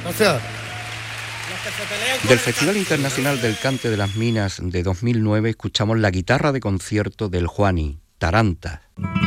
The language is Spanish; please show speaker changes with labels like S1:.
S1: O sea...
S2: Del Festival Internacional del Cante de las Minas de 2009 escuchamos la guitarra de concierto del Juani, Tarantas.